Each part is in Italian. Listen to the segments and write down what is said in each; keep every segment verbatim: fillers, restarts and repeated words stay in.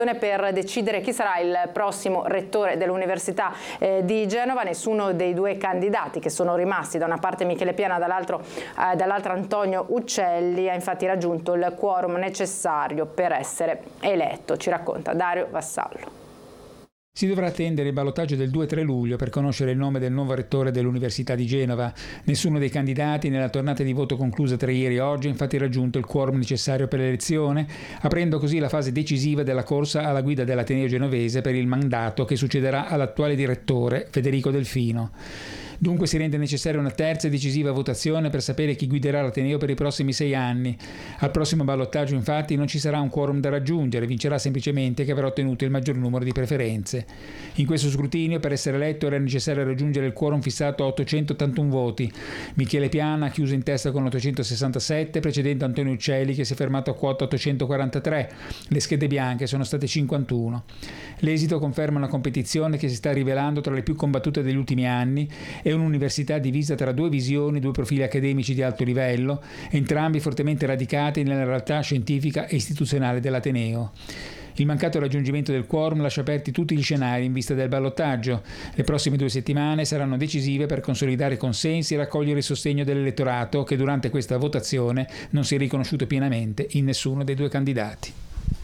per decidere chi sarà il prossimo rettore dell'Università eh, di Genova. Nessuno dei due candidati che sono rimasti, da una parte Michele Piana, dall'altro eh, dall'altra Antonio Uccelli, ha infatti raggiunto il quorum necessario per essere eletto. Ci racconta Dario Vassallo. Si dovrà attendere il ballottaggio del due e tre luglio per conoscere il nome del nuovo rettore dell'Università di Genova. Nessuno dei candidati nella tornata di voto conclusa tra ieri e oggi ha infatti raggiunto il quorum necessario per l'elezione, aprendo così la fase decisiva della corsa alla guida dell'Ateneo genovese per il mandato che succederà all'attuale direttore Federico Delfino. Dunque si rende necessaria una terza e decisiva votazione per sapere chi guiderà l'Ateneo per i prossimi sei anni. Al prossimo ballottaggio infatti non ci sarà un quorum da raggiungere, vincerà semplicemente chi avrà ottenuto il maggior numero di preferenze. In questo scrutinio per essere eletto era necessario raggiungere il quorum fissato a ottocentottantuno voti. Michele Piana ha chiuso in testa con ottocentosessantasette, precedendo Antonio Uccelli che si è fermato a quota ottocentoquarantatré. Le schede bianche sono state cinquantuno. L'esito conferma una competizione che si sta rivelando tra le più combattute degli ultimi anni e un'università divisa tra due visioni, due profili accademici di alto livello, entrambi fortemente radicati nella realtà scientifica e istituzionale dell'Ateneo. Il mancato raggiungimento del quorum lascia aperti tutti gli scenari in vista del ballottaggio. Le prossime due settimane saranno decisive per consolidare consensi e raccogliere il sostegno dell'elettorato che durante questa votazione non si è riconosciuto pienamente in nessuno dei due candidati.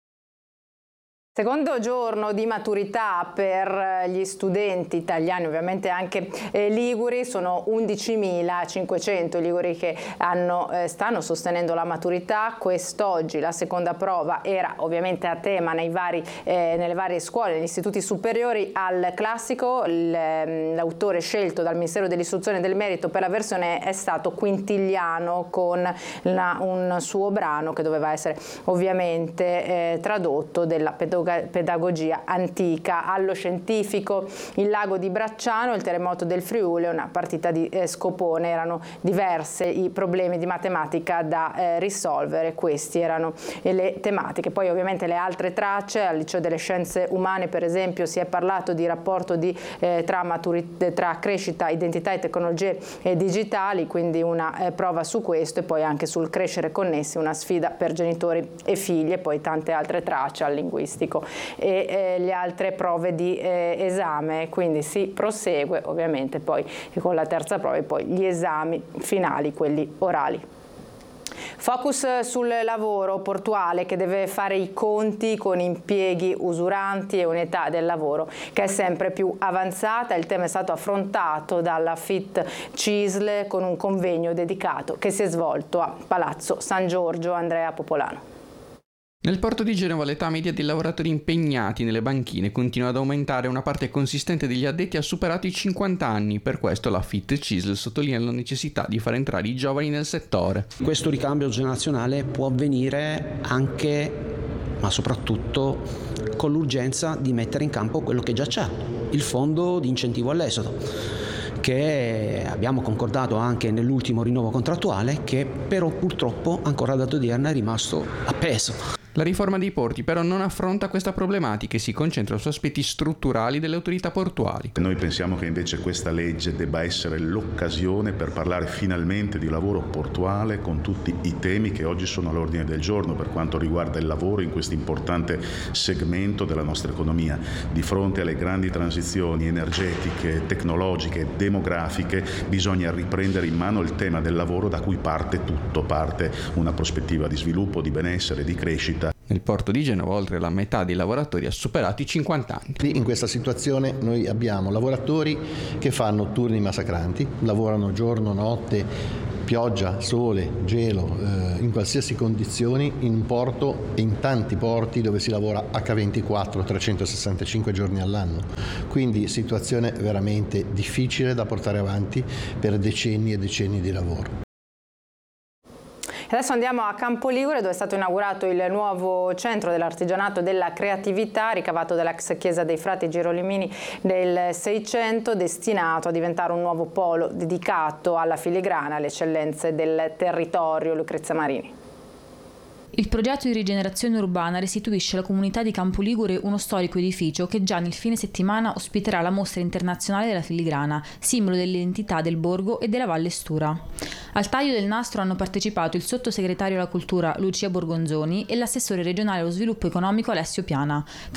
Secondo giorno di maturità per gli studenti italiani, ovviamente anche eh, liguri, sono undicimilacinquecento i liguri che hanno, eh, stanno sostenendo la maturità. Quest'oggi la seconda prova era ovviamente a tema nei vari, eh, nelle varie scuole, negli istituti superiori. Al classico l'autore scelto dal Ministero dell'Istruzione e del Merito per la versione è stato Quintiliano con la, un suo brano che doveva essere ovviamente eh, tradotto della pedagogia pedagogia antica. Allo scientifico il lago di Bracciano, il terremoto del Friuli e una partita di eh, scopone. Erano diverse i problemi di matematica da eh, risolvere, questi erano eh, le tematiche. Poi ovviamente le altre tracce, al liceo delle scienze umane per esempio si è parlato di rapporto di, eh, tra, tra crescita, identità e tecnologie eh, digitali, quindi una eh, prova su questo, e poi anche sul crescere connessi, una sfida per genitori e figli, e poi tante altre tracce al linguistico e eh, le altre prove di eh, esame. Quindi si prosegue ovviamente poi con la terza prova e poi gli esami finali, quelli orali. Focus sul lavoro portuale che deve fare i conti con impieghi usuranti e un'età del lavoro che è sempre più avanzata. Il tema è stato affrontato dalla FIT CISL con un convegno dedicato che si è svolto a Palazzo San Giorgio. Andrea Popolano. Nel porto di Genova l'età media dei lavoratori impegnati nelle banchine continua ad aumentare, una parte consistente degli addetti ha superato i cinquanta anni, per questo la FIT CISL sottolinea la necessità di far entrare i giovani nel settore. Questo ricambio generazionale può avvenire anche, ma soprattutto, con l'urgenza di mettere in campo quello che già c'è, il fondo di incentivo all'esodo, che abbiamo concordato anche nell'ultimo rinnovo contrattuale, che però purtroppo ancora ad odierna è rimasto appeso. La riforma dei porti però non affronta questa problematica e si concentra su aspetti strutturali delle autorità portuali. Noi pensiamo che invece questa legge debba essere l'occasione per parlare finalmente di lavoro portuale con tutti i temi che oggi sono all'ordine del giorno per quanto riguarda il lavoro in questo importante segmento della nostra economia. Di fronte alle grandi transizioni energetiche, tecnologiche, demografiche, bisogna riprendere in mano il tema del lavoro da cui parte tutto, parte una prospettiva di sviluppo, di benessere, di crescita. Nel porto di Genova oltre la metà dei lavoratori ha superato i cinquanta anni. In questa situazione noi abbiamo lavoratori che fanno turni massacranti, lavorano giorno, notte, pioggia, sole, gelo, eh, in qualsiasi condizioni, in un porto e in tanti porti dove si lavora acca ventiquattro, trecentosessantacinque giorni all'anno. Quindi situazione veramente difficile da portare avanti per decenni e decenni di lavoro. Adesso andiamo a Campoligure, dove è stato inaugurato il nuovo centro dell'artigianato della creatività ricavato dall'ex chiesa dei frati Girolimini del Seicento, destinato a diventare un nuovo polo dedicato alla filigrana, alle eccellenze del territorio. Lucrezia Marini. Il progetto di rigenerazione urbana restituisce alla comunità di Campo Ligure uno storico edificio che già nel fine settimana ospiterà la mostra internazionale della filigrana, simbolo dell'identità del borgo e della Valle Stura. Al taglio del nastro hanno partecipato il sottosegretario alla cultura Lucia Borgonzoni e l'assessore regionale allo sviluppo economico Alessio Piana.